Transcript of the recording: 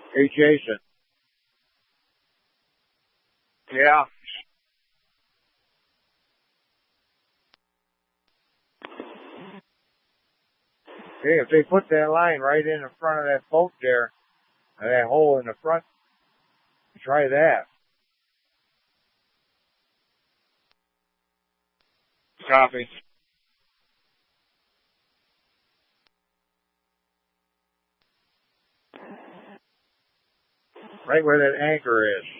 Hey, Jason. Yeah. Hey, if they put that line right in the front of that boat there, that hole in the front, try that. Copy. Right where that anchor is.